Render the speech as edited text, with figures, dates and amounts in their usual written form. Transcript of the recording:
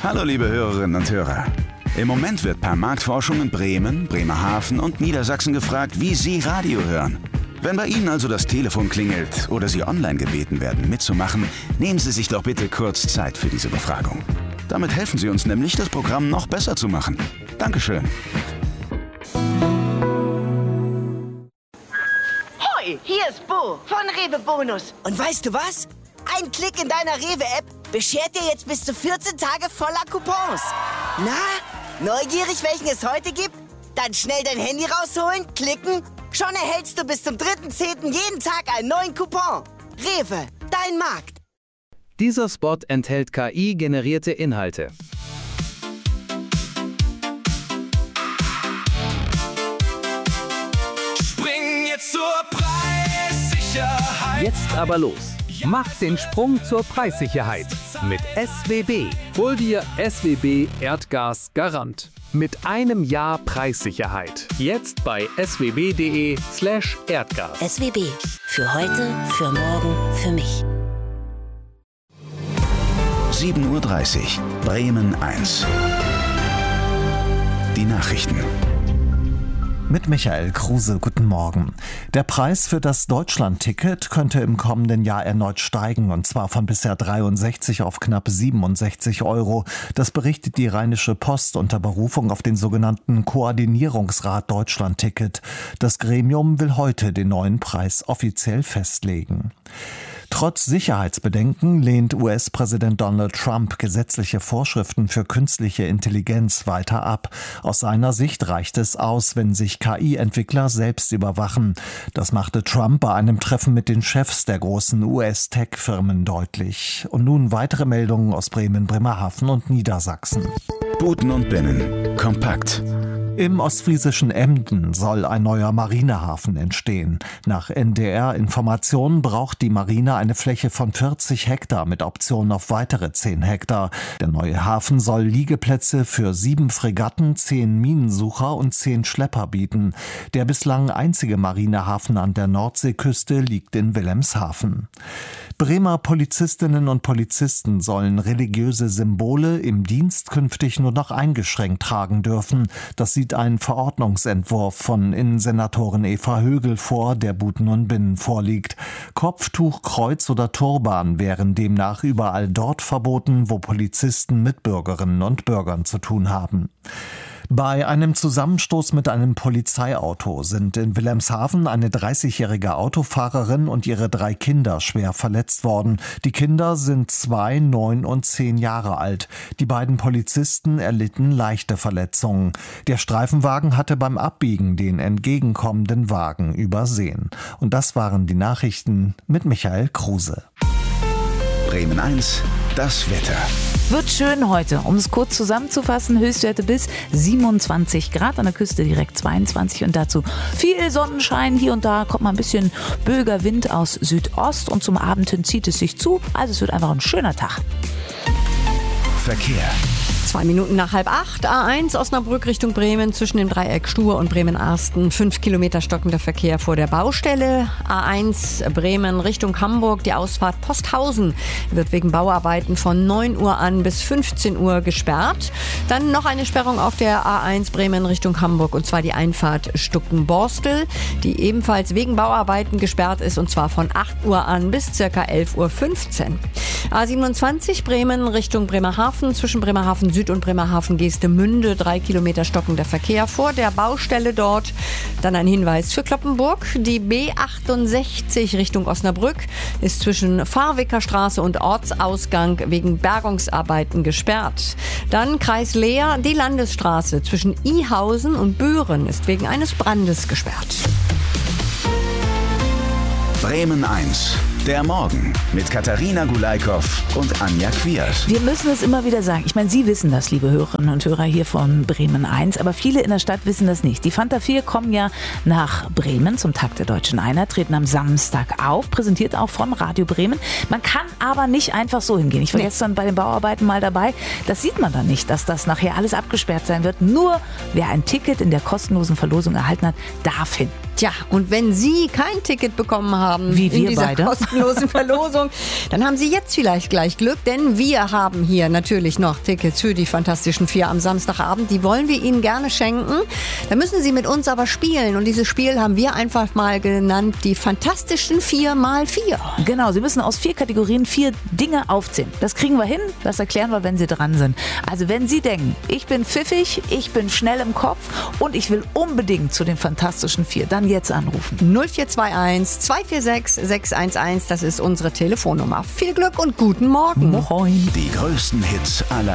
Hallo liebe Hörerinnen und Hörer. Im Moment wird per Marktforschung in Bremen, Bremerhaven und Niedersachsen gefragt, wie Sie Radio hören. Wenn bei Ihnen also das Telefon klingelt oder Sie online gebeten werden, mitzumachen, nehmen Sie sich doch bitte kurz Zeit für diese Befragung. Damit helfen Sie uns nämlich, das Programm noch besser zu machen. Dankeschön. Hoi, hier ist Bo von Rewe Bonus. Und weißt du was? Ein Klick in deiner Rewe-App beschert dir jetzt bis zu 14 Tage voller Coupons. Na, neugierig, welchen es heute gibt? Dann schnell dein Handy rausholen, klicken. Schon erhältst du bis zum 3.10. jeden Tag einen neuen Coupon. Rewe, dein Markt. Dieser Spot enthält KI-generierte Inhalte. Spring jetzt zur Preissicherheit. Jetzt aber los. Mach den Sprung zur Preissicherheit mit SWB. Hol dir SWB Erdgas Garant. Mit einem Jahr Preissicherheit. Jetzt bei swb.de/Erdgas. SWB. Für heute, für morgen, für mich. 7:30 Uhr, Bremen 1. Die Nachrichten. Mit Michael Kruse, guten Morgen. Der Preis für das Deutschland-Ticket könnte im kommenden Jahr erneut steigen, und zwar von bisher 63 auf knapp 67 Euro. Das berichtet die Rheinische Post unter Berufung auf den sogenannten Koordinierungsrat Deutschland-Ticket. Das Gremium will heute den neuen Preis offiziell festlegen. Trotz Sicherheitsbedenken lehnt US-Präsident Donald Trump gesetzliche Vorschriften für künstliche Intelligenz weiter ab. Aus seiner Sicht reicht es aus, wenn sich KI-Entwickler selbst überwachen. Das machte Trump bei einem Treffen mit den Chefs der großen US-Tech-Firmen deutlich. Und nun weitere Meldungen aus Bremen, Bremerhaven und Niedersachsen. Buten und Binnen. Kompakt. Im ostfriesischen Emden soll ein neuer Marinehafen entstehen. Nach NDR-Informationen braucht die Marine eine Fläche von 40 Hektar mit Option auf weitere 10 Hektar. Der neue Hafen soll Liegeplätze für 7 Fregatten, 10 Minensucher und 10 Schlepper bieten. Der bislang einzige Marinehafen an der Nordseeküste liegt in Wilhelmshaven. Bremer Polizistinnen und Polizisten sollen religiöse Symbole im Dienst künftig nur noch eingeschränkt tragen dürfen. Das sieht ein Verordnungsentwurf von Innensenatorin Eva Högel vor, der Buten und Binnen vorliegt. Kopftuch, Kreuz oder Turban wären demnach überall dort verboten, wo Polizisten mit Bürgerinnen und Bürgern zu tun haben. Bei einem Zusammenstoß mit einem Polizeiauto sind in Wilhelmshaven eine 30-jährige Autofahrerin und ihre 3 Kinder schwer verletzt worden. Die Kinder sind 2, 9 und 10 Jahre alt. Die beiden Polizisten erlitten leichte Verletzungen. Der Streifenwagen hatte beim Abbiegen den entgegenkommenden Wagen übersehen. Und das waren die Nachrichten mit Michael Kruse. Bremen 1, das Wetter. Wird schön heute. Um es kurz zusammenzufassen, Höchstwerte bis 27 Grad, an der Küste direkt 22 und dazu viel Sonnenschein. Hier und da kommt mal ein bisschen böiger Wind aus Südost und zum Abend hin zieht es sich zu. Also es wird einfach ein schöner Tag. Verkehr. 2 Minuten nach 7:30, A1 Osnabrück Richtung Bremen zwischen dem Dreieck Stur und Bremen-Arsten. 5 Kilometer stockender Verkehr vor der Baustelle. A1 Bremen Richtung Hamburg, die Ausfahrt Posthausen wird wegen Bauarbeiten von 9 Uhr an bis 15 Uhr gesperrt. Dann noch eine Sperrung auf der A1 Bremen Richtung Hamburg, und zwar die Einfahrt Stuckenborstel, die ebenfalls wegen Bauarbeiten gesperrt ist, und zwar von 8 Uhr an bis ca. 11:15 Uhr. A27 Bremen Richtung Bremerhaven zwischen Bremerhaven Süd und Bremerhaven Geestemünde, 3 Kilometer stockender Verkehr vor der Baustelle dort. Dann ein Hinweis für Cloppenburg. Die B68 Richtung Osnabrück ist zwischen Fahrwicker Straße und Ortsausgang wegen Bergungsarbeiten gesperrt. Dann Kreis Leer, die Landesstraße zwischen Ihausen und Büren ist wegen eines Brandes gesperrt. Bremen 1, der Morgen mit Katharina Gulaikow und Anja Kwiers. Wir müssen es immer wieder sagen. Ich meine, Sie wissen das, liebe Hörerinnen und Hörer hier von Bremen 1, aber viele in der Stadt wissen das nicht. Die Fanta 4 kommen ja nach Bremen zum Tag der Deutschen Einheit, treten am Samstag auf, präsentiert auch von Radio Bremen. Man kann aber nicht einfach so hingehen. Ich war gestern bei den Bauarbeiten mal dabei. Das sieht man dann nicht, dass das nachher alles abgesperrt sein wird. Nur wer ein Ticket in der kostenlosen Verlosung erhalten hat, darf hin. Tja, und wenn Sie kein Ticket bekommen haben Wie wir in dieser beide. kostenlosen Verlosung, dann haben Sie jetzt vielleicht gleich Glück, denn wir haben hier natürlich noch Tickets für die Fantastischen Vier am Samstagabend. Die wollen wir Ihnen gerne schenken. Da müssen Sie mit uns aber spielen und dieses Spiel haben wir einfach mal genannt, die Fantastischen 4x4. Genau, Sie müssen aus 4 Kategorien 4 Dinge aufzählen. Das kriegen wir hin, das erklären wir, wenn Sie dran sind. Also wenn Sie denken, ich bin pfiffig, ich bin schnell im Kopf und ich will unbedingt zu den Fantastischen 4, dann jetzt anrufen. 0421 246 611, das ist unsere Telefonnummer. Viel Glück und guten Morgen. Moin. Die größten Hits aller